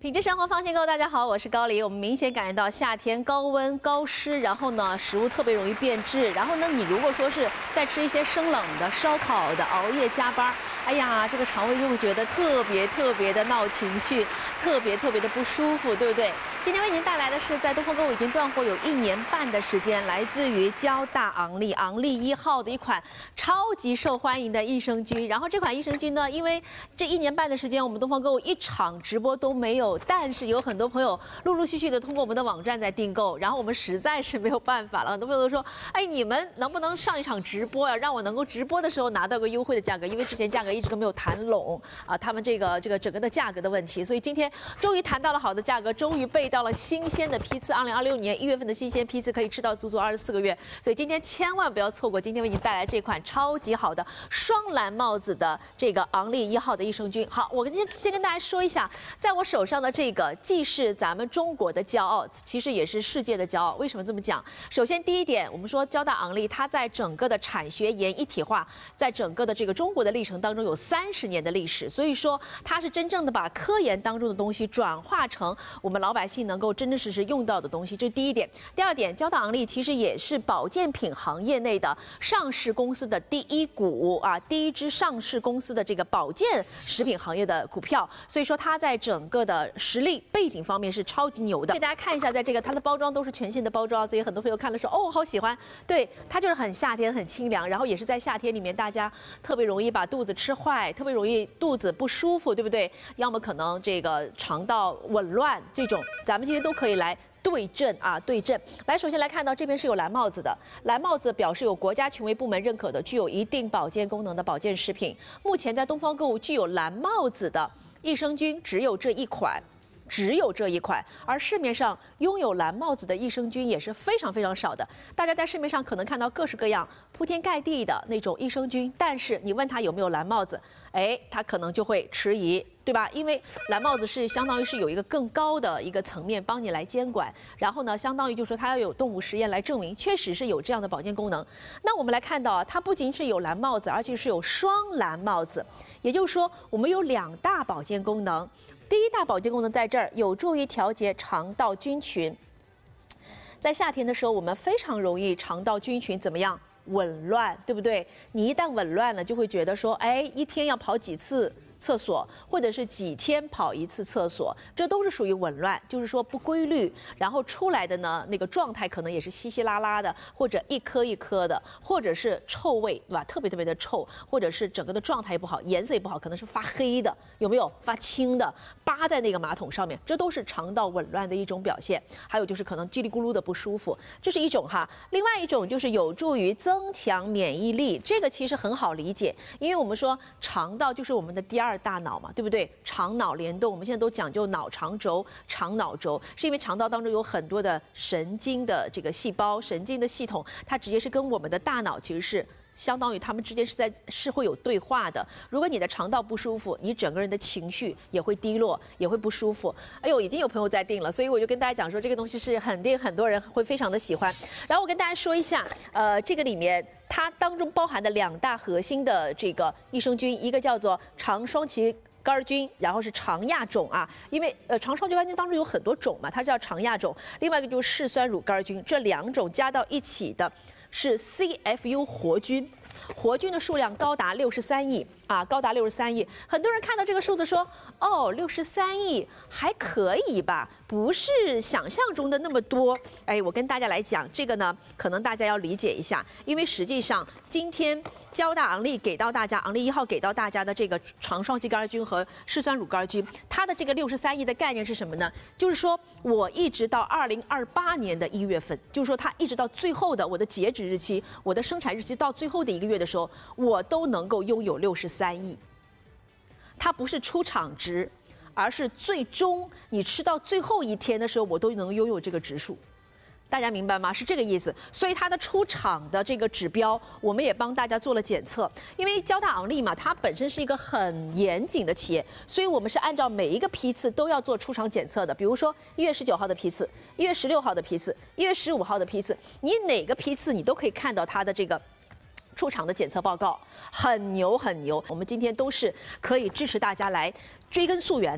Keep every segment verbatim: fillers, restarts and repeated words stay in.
品质生活放心购，大家好，我是高丽。我们明显感觉到夏天高温高湿，然后呢，食物特别容易变质。然后呢，你如果说是在吃一些生冷的、烧烤的、熬夜加班，哎呀，这个肠胃就会觉得特别特别的闹情绪，特别特别的不舒服，对不对？今天为您带来的是在东方购物已经断货有一年半的时间，来自于交大昂利昂利一号的一款超级受欢迎的益生菌。然后这款益生菌呢，因为这一年半的时间，我们东方购物一场直播都没有。但是有很多朋友陆陆续续的通过我们的网站在订购，然后我们实在是没有办法了。很多朋友都说：“哎，你们能不能上一场直播呀、啊，让我能够直播的时候拿到个优惠的价格？因为之前价格一直都没有谈拢啊，他们这个这个整个的价格的问题，所以今天终于谈到了好的价格，终于备到了新鲜的批次，二零二六年一月份的新鲜批次可以吃到足足二十四个月。所以今天千万不要错过，今天为您带来这款超级好的双蓝帽子的这个昂利一号的益生菌。好，我先先跟大家说一下，在我手上的这个。既是咱们中国的骄傲，其实也是世界的骄傲。为什么这么讲？首先，第一点，我们说交大昂利，它在整个的产学研一体化，在整个的这个中国的历程当中有三十年的历史，所以说它是真正的把科研当中的东西转化成我们老百姓能够真真实实用到的东西，这是第一点。第二点，交大昂利其实也是保健品行业内的上市公司的第一股啊，第一支上市公司的这个保健食品行业的股票，所以说它在整个的实力背景方面是超级牛的，给大家看一下，在这个它的包装都是全新的包装，所以很多朋友看了说哦好喜欢，对，它就是很夏天很清凉，然后也是在夏天里面大家特别容易把肚子吃坏，特别容易肚子不舒服，对不对？要么可能这个肠道紊乱这种，咱们今天都可以来对症啊，对症。来，首先来看到这边是有蓝帽子的，蓝帽子表示有国家权威部门认可的，具有一定保健功能的保健食品。目前在东方购物具有蓝帽子的益生菌只有这一款。只有这一款，而市面上拥有蓝帽子的益生菌也是非常非常少的。大家在市面上可能看到各式各样、铺天盖地的那种益生菌，但是你问他有没有蓝帽子，哎，他可能就会迟疑，对吧？因为蓝帽子是相当于是有一个更高的一个层面帮你来监管，然后呢，相当于就是说它要有动物实验来证明确实是有这样的保健功能。那我们来看到啊，它不仅是有蓝帽子，而且是有双蓝帽子，也就是说我们有两大保健功能。第一大保健功能在这儿，有助于调节肠道菌群。在夏天的时候，我们非常容易肠道菌群怎么样？紊乱，对不对？你一旦紊乱了，就会觉得说，哎，一天要跑几次厕所，或者是几天跑一次厕所，这都是属于紊乱，就是说不规律，然后出来的呢那个状态可能也是稀稀拉拉的，或者一颗一颗的，或者是臭味，对吧？特别特别的臭，或者是整个的状态也不好，颜色也不好，可能是发黑的，有没有发青的，扒在那个马桶上面，这都是肠道紊乱的一种表现。还有就是可能叽里咕噜的不舒服，这是一种哈。另外一种就是有助于增强免疫力，这个其实很好理解，因为我们说肠道就是我们的第二大脑嘛，对不对？肠脑联动，我们现在都讲究脑肠轴、肠脑轴，是因为肠道当中有很多的神经的这个细胞、神经的系统，它直接是跟我们的大脑其实是相当于它们之间是在是会有对话的。如果你的肠道不舒服，你整个人的情绪也会低落，也会不舒服。哎呦，已经有朋友在订了，所以我就跟大家讲说，这个东西是肯定很多人会非常的喜欢。然后我跟大家说一下，呃，这个里面它当中包含的两大核心的这个益生菌，一个叫做肠双歧杆菌，然后是肠亚种啊，因为呃肠双歧杆菌当中有很多种嘛，它叫肠亚种。另外一个就是嗜酸乳杆菌，这两种加到一起的是 C F U 活菌，活菌的数量高达六十三亿啊，高达六十三亿。很多人看到这个数字说，哦，六十三亿还可以吧，不是想象中的那么多。哎，我跟大家来讲这个呢，可能大家要理解一下，因为实际上今天交大昂利给到大家，昂利一号给到大家的这个肠双歧杆菌和嗜酸乳杆菌，它的这个六十三亿的概念是什么呢？就是说我一直到二零二八年的一月份，就是说它一直到最后的我的截止日期，我的生产日期到最后的一个月的时候，我都能够拥有六十三亿。它不是出厂值，而是最终你吃到最后一天的时候，我都能拥有这个指数。大家明白吗？是这个意思。所以它的出厂的这个指标，我们也帮大家做了检测。因为交大昂利嘛，它本身是一个很严谨的企业，所以我们是按照每一个批次都要做出厂检测的。比如说一月十九号的批次，一月十六号的批次，一月十五号的批次，你哪个批次你都可以看到它的这个出厂的检测报告，很牛很牛。我们今天都是可以支持大家来追根溯源的。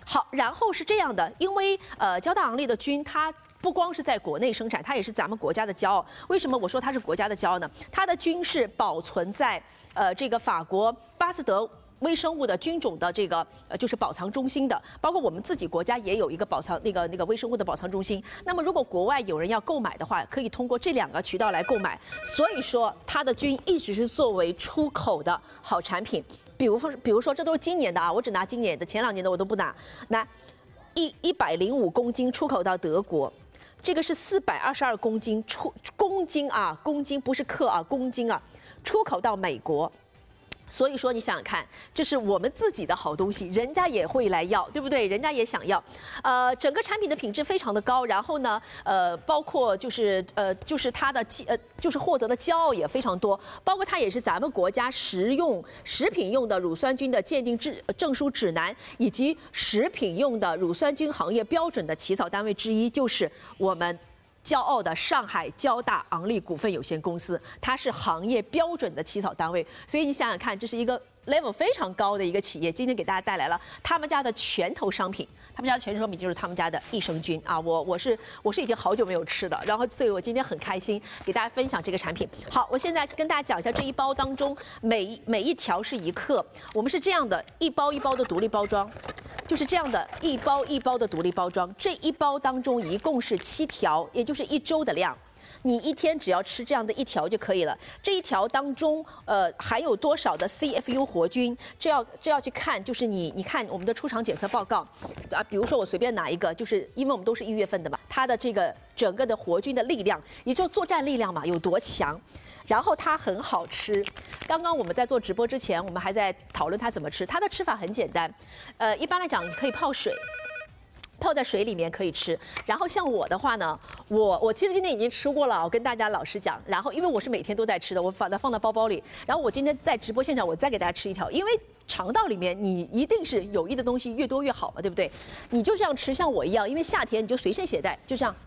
好，然后是这样的，因为呃，交大昂立的菌它。不光是在国内生产，它也是咱们国家的骄傲。为什么我说它是国家的骄傲呢？它的菌是保存在呃这个法国巴斯德微生物的菌种的这个呃就是保藏中心的，包括我们自己国家也有一个保藏那个那个微生物的保藏中心。那么如果国外有人要购买的话，可以通过这两个渠道来购买。所以说它的菌一直是作为出口的好产品。比如说，比如说这都是今年的啊，我只拿今年的，前两年的我都不拿。那一一百零五公斤出口到德国。这个是四百二十二公斤出公斤啊，公斤不是克啊，公斤啊，出口到美国。所以说，你想想看，这是我们自己的好东西，人家也会来要，对不对？人家也想要。呃，整个产品的品质非常的高，然后呢，呃，包括就是呃，就是它的呃，就是获得的骄傲也非常多，包括它也是咱们国家食用食品用的乳酸菌的鉴定制证书指南，以及食品用的乳酸菌行业标准的起草单位之一，就是我们。骄傲的上海交大昂立股份有限公司，它是行业标准的起草单位，所以你想想看，这是一个 level 非常高的一个企业。今天给大家带来了他们家的拳头商品，他们家的拳头商品就是他们家的益生菌啊，我我是我是已经好久没有吃的，然后所以我今天很开心给大家分享这个产品。好，我现在跟大家讲一下这一包当中每每一条是一克，我们是这样的一包一包的独立包装。就是这样的一包一包的独立包装，这一包当中一共是七条，也就是一周的量。你一天只要吃这样的一条就可以了。这一条当中，呃，含有多少的 C F U 活菌，这要这要去看，就是你你看我们的出厂检测报告，啊，比如说我随便拿一个，就是因为我们都是一月份的嘛，它的这个整个的活菌的力量，也就是作战力量嘛，有多强。然后它很好吃，刚刚我们在做直播之前，我们还在讨论它怎么吃。它的吃法很简单，呃，一般来讲你可以泡水，泡在水里面可以吃。然后像我的话呢，我我其实今天已经吃过了，我跟大家老实讲。然后因为我是每天都在吃的，我把它放到包包里。然后我今天在直播现场，我再给大家吃一条，因为肠道里面你一定是有益的东西越多越好嘛，对不对？你就这样吃，像我一样，因为夏天你就随身携带，就这样。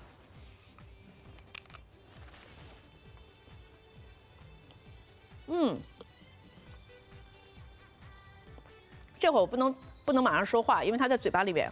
嗯，这会儿我不能不能马上说话，因为它在嘴巴里面，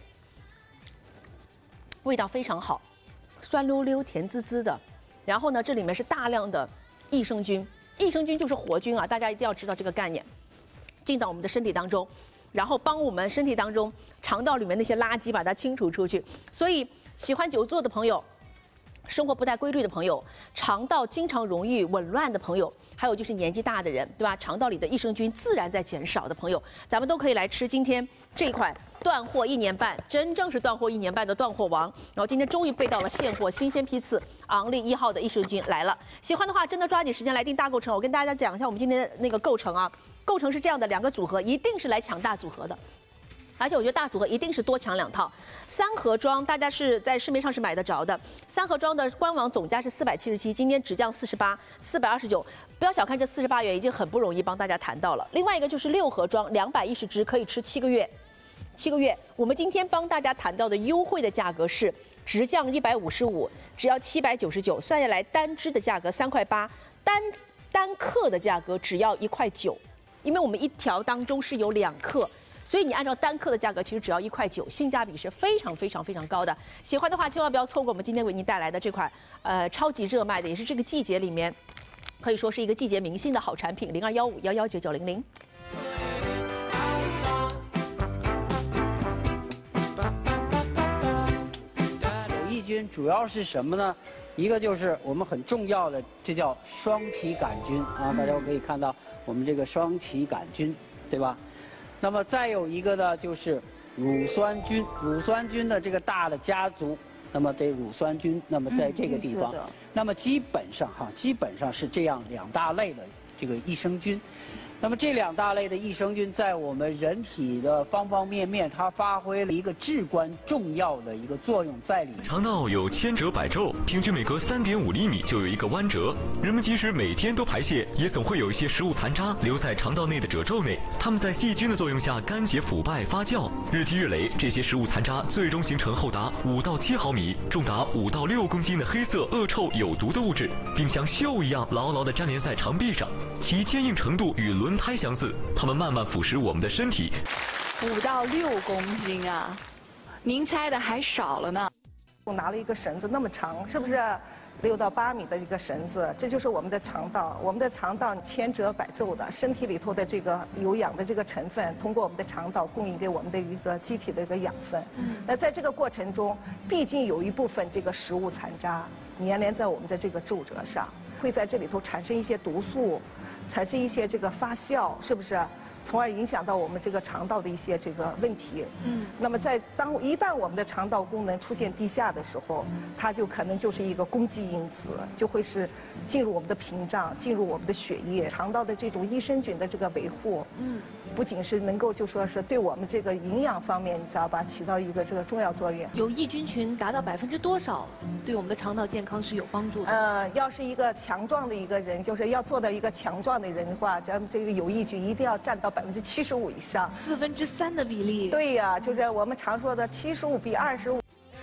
味道非常好，酸溜溜、甜滋滋的。然后呢，这里面是大量的益生菌，益生菌就是活菌啊，大家一定要知道这个概念，进到我们的身体当中，然后帮我们身体当中肠道里面那些垃圾把它清除出去。所以喜欢久坐的朋友。生活不太规律的朋友，肠道经常容易紊乱的朋友，还有就是年纪大的人，对吧？肠道里的益生菌自然在减少的朋友，咱们都可以来吃今天这一款断货一年半，真正是断货一年半的断货王。然后今天终于备到了现货新鲜批次，昂立一号的益生菌来了。喜欢的话，真的抓紧时间来订大构成。我跟大家讲一下我们今天的那个构成啊，构成是这样的，两个组合一定是来抢大组合的。而且我觉得大组合一定是多抢两套，三盒装大家是在市面上是买得着的。三盒装的官网总价是四百七十七，今天直降四十八，四百二十九。不要小看这四十八元，已经很不容易帮大家谈到了。另外一个就是六盒装，两百一十支，可以吃七个月。七个月，我们今天帮大家谈到的优惠的价格是直降一百五十五，只要七百九十九，算下来单支的价格三块八，单单克的价格只要一块九，因为我们一条当中是有两克。所以你按照单克的价格，其实只要一块九，性价比是非常非常非常高的。喜欢的话，千万不要错过我们今天为您带来的这款呃超级热卖的，也是这个季节里面可以说是一个季节明星的好产品，零二幺五幺幺九九零零。 有益菌主要是什么呢？一个就是我们很重要的，这叫双歧杆菌啊，大家可以看到我们这个双歧杆菌，对吧？那么再有一个呢，就是乳酸菌，乳酸菌的这个大的家族，那么这乳酸菌，那么在这个地方，嗯、那么基本上哈，基本上是这样两大类的这个益生菌。那么这两大类的益生菌在我们人体的方方面面，它发挥了一个至关重要的一个作用在里面。 肠道有千折百皱，平均每隔三点五厘米就有一个弯折。人们即使每天都排泄，也总会有一些食物残渣留在肠道内的褶皱内，它们在细菌的作用下干结腐败发酵，日积月累，这些食物残渣最终形成厚达五到七毫米、重达五到六公斤的黑色恶臭有毒的物质，并像锈一样牢牢地粘连在肠壁上，其坚硬程度与轮胎相似，它们慢慢腐蚀我们的身体。 五到六公斤啊，您猜的还少了呢。 我拿了一个绳子那么长，是不是？六到八米的一个绳子，这就是我们的肠道。我们的肠道千折百奏的，身体里头的这个有氧的这个成分，通过我们的肠道供应给我们的一个机体的一个养分。嗯、那在这个过程中，毕竟有一部分这个食物残渣粘连在我们的这个皱褶上，会在这里头产生一些毒素，产生一些这个发酵，是不是？从而影响到我们这个肠道的一些这个问题。嗯，那么在当一旦我们的肠道功能出现低下的时候，它就可能就是一个攻击因子，就会是进入我们的屏障，进入我们的血液。肠道的这种益生菌的这个维护，嗯，不仅是能够就说是对我们这个营养方面，你知道吧，起到一个这个重要作用。 有益菌群达到百分之多少，对我们的肠道健康是有帮助的？ 呃，要是一个强壮的一个人，就是要做到一个强壮的人的话，咱们这个有益菌一定要占到百分之七十五以上， 四分之三的比例。 对呀、啊，就是我们常说的七十五比二十五。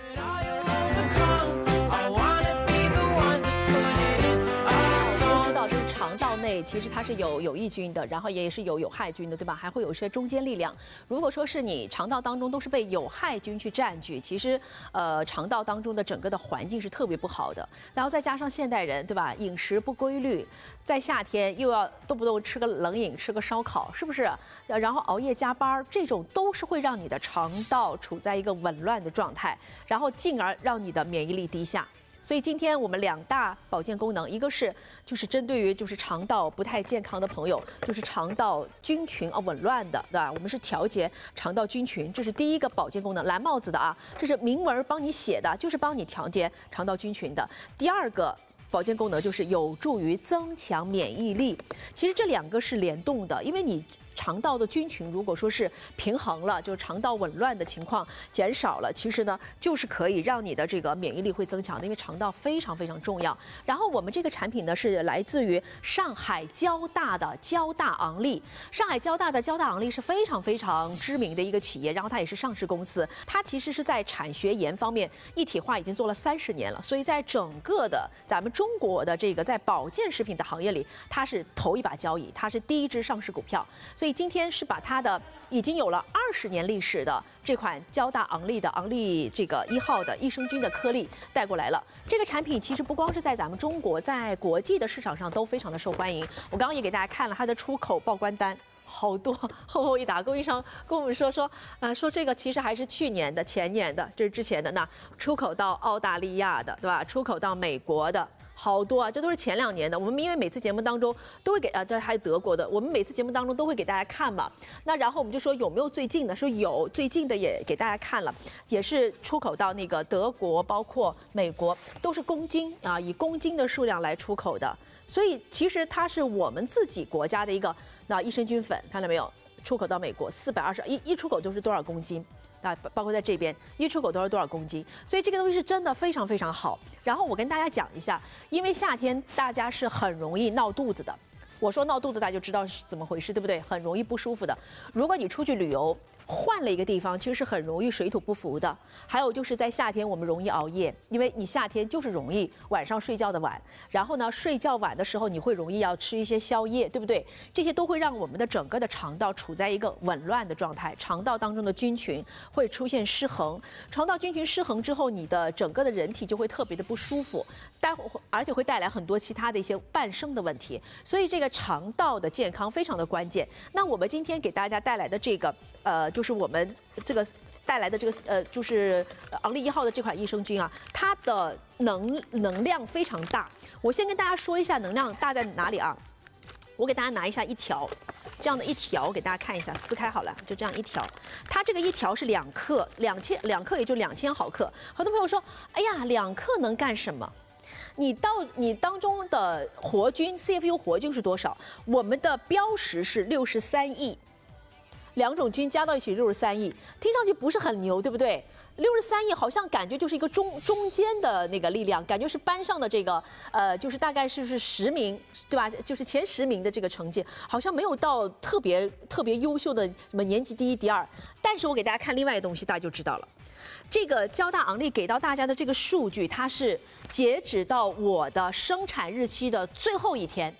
肠道内其实它是有有益菌的，然后也是有有害菌的，对吧？还会有一些中间力量。如果说是你肠道当中都是被有害菌去占据，其实呃肠道当中的整个的环境是特别不好的。然后再加上现代人，对吧？饮食不规律，在夏天又要动不动吃个冷饮，吃个烧烤，是不是？然后熬夜加班，这种都是会让你的肠道处在一个紊乱的状态，然后进而让你的免疫力低下。所以今天我们两大保健功能，一个是就是针对于就是肠道不太健康的朋友，就是肠道菌群啊紊乱的，对吧？我们是调节肠道菌群，这是第一个保健功能，蓝帽子的啊，这是明文帮你写的，就是帮你调节肠道菌群的。第二个保健功能就是有助于增强免疫力。其实这两个是联动的，因为你肠道的菌群如果说是平衡了，就是肠道紊乱的情况减少了，其实呢就是可以让你的这个免疫力会增强的，因为肠道非常非常重要。然后我们这个产品呢是来自于上海交大的交大昂利，上海交大的交大昂利是非常非常知名的一个企业，然后它也是上市公司，它其实是在产学研方面一体化已经做了三十年了，所以在整个的咱们中国的这个在保健食品的行业里，它是头一把交椅，它是第一只上市股票。所以今天是把它的已经有了二十年历史的这款交大昂利的昂利这个一号的益生菌的颗粒带过来了。这个产品其实不光是在咱们中国，在国际的市场上都非常的受欢迎。我刚刚也给大家看了它的出口报关单。好多厚厚一沓，供应商跟我们说说，呃，说这个其实还是去年的、前年的，这是之前的。那出口到澳大利亚的，对吧？出口到美国的。好多啊，这都是前两年的。我们因为每次节目当中都会给啊，这还有德国的，我们每次节目当中都会给大家看嘛。那然后我们就说有没有最近的？说有，最近的也给大家看了，也是出口到那个德国，包括美国，都是公斤啊，以公斤的数量来出口的。所以其实它是我们自己国家的一个那益生菌粉，看到没有？出口到美国四百二十一一出口都是多少公斤？啊，包括在这边一出口都是多少公斤，所以这个东西是真的非常非常好。然后我跟大家讲一下，因为夏天大家是很容易闹肚子的。我说闹肚子，大家就知道是怎么回事，对不对？很容易不舒服的。如果你出去旅游，换了一个地方，其实是很容易水土不服的。还有就是在夏天，我们容易熬夜，因为你夏天就是容易晚上睡觉的晚，然后呢，睡觉晚的时候，你会容易要吃一些宵夜，对不对？这些都会让我们的整个的肠道处在一个紊乱的状态，肠道当中的菌群会出现失衡。肠道菌群失衡之后，你的整个的人体就会特别的不舒服，待会而且会带来很多其他的一些伴生的问题。所以这个肠道的健康非常的关键。那我们今天给大家带来的这个，呃，就是我们这个带来的这个，呃，就是昂利一号的这款益生菌啊，它的能能量非常大。我先跟大家说一下能量大在哪里啊？我给大家拿一下一条，这样的一条给大家看一下，撕开好了，就这样一条。它这个一条是两克，两千两克也就两千毫克。很多朋友说，哎呀，两克能干什么？你到你当中的活菌 C F U 活菌是多少？我们的标识是六十三亿，两种菌加到一起六十三亿，听上去不是很牛，对不对？六十三亿好像感觉就是一个中中间的那个力量，感觉是班上的这个呃，就是大概是是十名，对吧？就是前十名的这个成绩，好像没有到特别特别优秀的什么年级第一、第二。但是我给大家看另外一个东西，大家就知道了。这个交大昂利给到大家的这个数据，它是截止到我的生产日期的最后一天，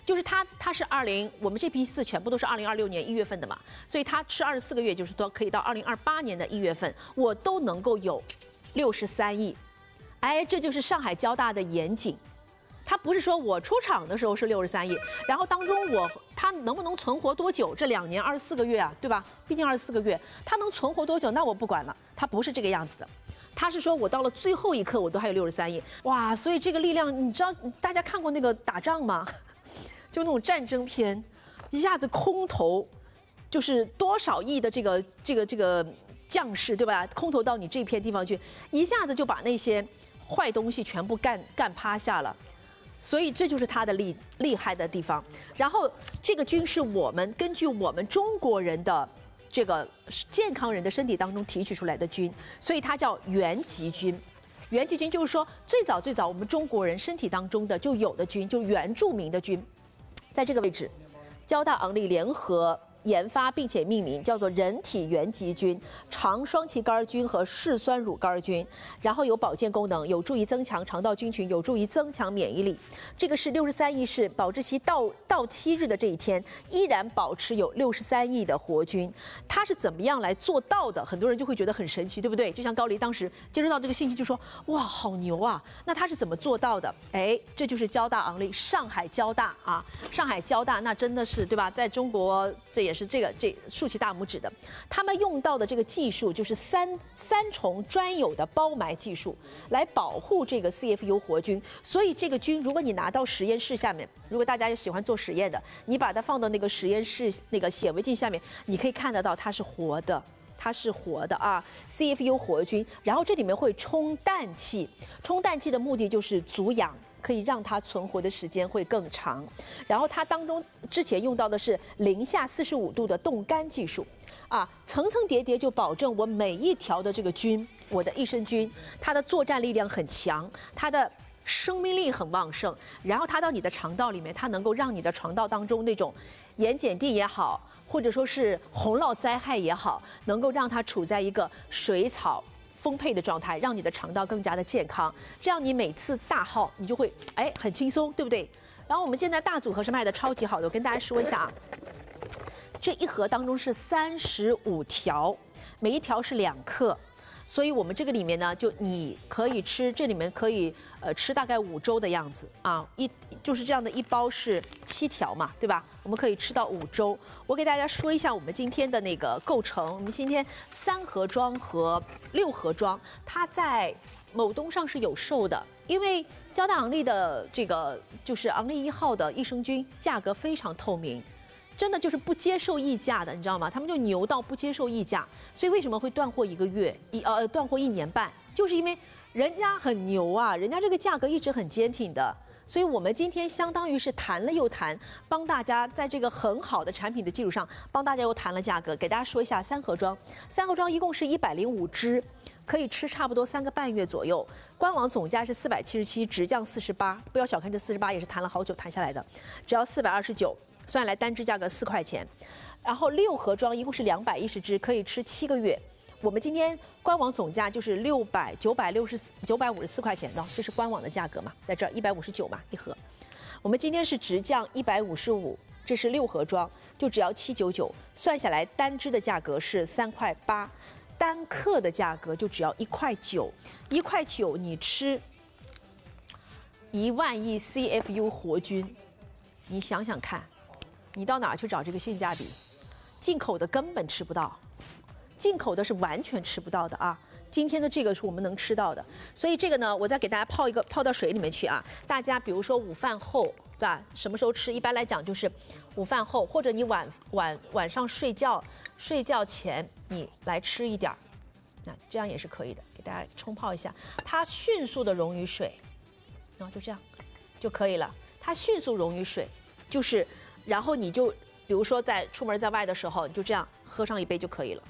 就是他他是二零，我们这批次全部都是二零二六年一月份的嘛，所以他吃二十四个月，就是都可以到二零二八年的一月份，我都能够有六十三亿。哎，这就是上海交大的严谨。它不是说我出厂的时候是六十三亿，然后当中我它能不能存活多久？这两年二十四个月啊，对吧？毕竟二十四个月，它能存活多久？那我不管了，它不是这个样子的。他是说我到了最后一刻我都还有六十三亿，哇！所以这个力量，你知道大家看过那个打仗吗？就那种战争片，一下子空投，就是多少亿的这个这个这个将士，对吧？空投到你这片地方去，一下子就把那些坏东西全部干干趴下了。所以这就是它的厉厉害的地方。然后这个菌是我们根据我们中国人的这个健康人的身体当中提取出来的菌，所以它叫原籍菌。原籍菌就是说最早最早我们中国人身体当中的就有的菌，就原住民的菌，在这个位置，交大昂立联合研发并且命名，叫做人体原籍菌、肠双歧杆菌和嗜酸乳杆菌，然后有保健功能，有助于增强肠道菌群，有助于增强免疫力。这个是六十三亿，是保质期到到期日的这一天，依然保持有六十三亿的活菌。它是怎么样来做到的？很多人就会觉得很神奇，对不对？就像高黎当时接触到这个信息就说：“哇，好牛啊！”那它是怎么做到的？哎，这就是交大昂立，上海交大啊，上海交大那真的是对吧？在中国这也。是这个这竖起大拇指的，他们用到的这个技术就是三三重专有的包埋技术，来保护这个 C F U 活菌。所以这个菌，如果你拿到实验室下面，如果大家喜欢做实验的，你把它放到那个实验室那个显微镜下面，你可以看得到它是活的。它是活的啊 ，C F U 活菌，然后这里面会充氮气，充氮气的目的就是足氧，可以让它存活的时间会更长。然后它当中之前用到的是零下四十五度的冻干技术，啊，层层叠叠就保证我每一条的这个菌，我的益生菌，它的作战力量很强，它的生命力很旺盛，然后它到你的肠道里面，它能够让你的肠道当中那种盐碱地也好，或者说是洪涝灾害也好，能够让它处在一个水草丰沛的状态，让你的肠道更加的健康。这样你每次大号你就会哎很轻松，对不对？然后我们现在大组合是卖的超级好的，我跟大家说一下啊，这一盒当中是三十五条，每一条是两克。所以我们这个里面呢，就你可以吃，这里面可以呃吃大概五周的样子啊，一就是这样的一包是七条嘛，对吧？我们可以吃到五周。我给大家说一下我们今天的那个构成，我们今天三盒装和六盒装，它在某东上是有售的，因为交大昂立的这个就是昂立一号的益生菌价格非常透明。真的就是不接受溢价的，你知道吗？他们就牛到不接受溢价，所以为什么会断货一个月，一呃断货一年半，就是因为人家很牛啊，人家这个价格一直很坚挺的。所以我们今天相当于是谈了又谈，帮大家在这个很好的产品的基础上，帮大家又谈了价格。给大家说一下三盒装，三盒装一共是一百零五支，可以吃差不多三个半月左右。官网总价是四百七十七，直降四十八，不要小看这四十八，也是谈了好久谈下来的，只要四百二十九。算下来单支价格四块钱，然后六盒装一共是两百一十支，可以吃七个月。我们今天官网总价就是六百九百六十四九百五十四块钱的，这是官网的价格嘛，在这儿一百五十九嘛一盒。我们今天是直降一百五十五，这是六盒装，就只要七九九，算下来单支的价格是三块八，单克的价格就只要一块九，一块九你吃一万亿 C F U 活菌，你想想看。你到哪儿去找这个性价比？进口的根本吃不到，进口的是完全吃不到的啊！今天的这个是我们能吃到的，所以这个呢，我再给大家泡一个，泡到水里面去啊。大家比如说午饭后，对吧？什么时候吃？一般来讲就是午饭后，或者你晚晚晚上睡觉睡觉前你来吃一点儿，那这样也是可以的。给大家冲泡一下，它迅速的溶于水，然后就这样就可以了。它迅速溶于水，就是。然后你就，比如说在出门在外的时候，你就这样喝上一杯就可以了。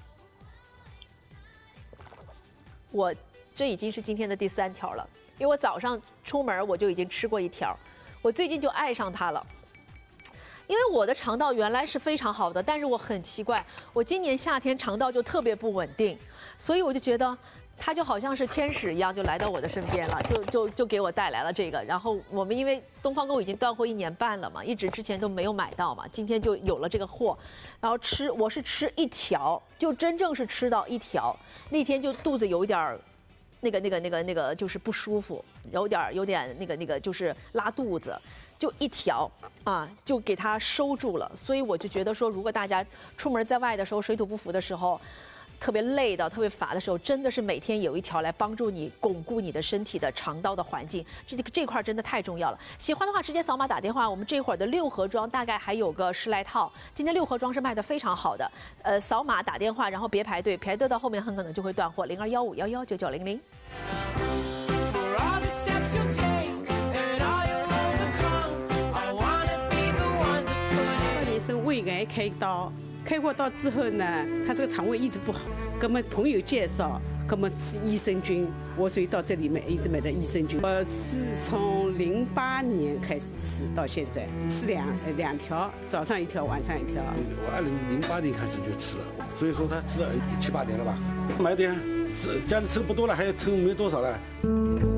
我这已经是今天的第三条了，因为我早上出门我就已经吃过一条，我最近就爱上它了。因为我的肠道原来是非常好的，但是我很奇怪，我今年夏天肠道就特别不稳定，所以我就觉得他就好像是天使一样，就来到我的身边了，就就就给我带来了这个。然后我们因为东方购物已经断货一年半了嘛，一直之前都没有买到嘛，今天就有了这个货。然后吃，我是吃一条，就真正是吃到一条。那天就肚子有一点儿，那个那个那个那个就是不舒服，有点有点那个那个就是拉肚子，就一条啊，就给它收住了。所以我就觉得说，如果大家出门在外的时候水土不服的时候，特别累的、特别乏的时候，真的是每天有一条来帮助你巩固你的身体的肠道的环境，这这块真的太重要了。喜欢的话直接扫码打电话，我们这会儿的六盒装大概还有个十来套，今天六盒装是卖的非常好的。呃，扫码打电话，然后别排队，排队到后面很可能就会断货。零二幺五幺幺九九零零。 二年生胃癌开刀。开过刀之后呢，他这个肠胃一直不好，跟我们朋友介绍，跟我们吃益生菌，我所以到这里面一直买的益生菌。我是从零八年开始吃到现在，吃两两条，早上一条，晚上一条。 我二零零八年开始就吃了，所以说他吃了七八年了吧。买点吃家里吃的不多了，还剩没多少了。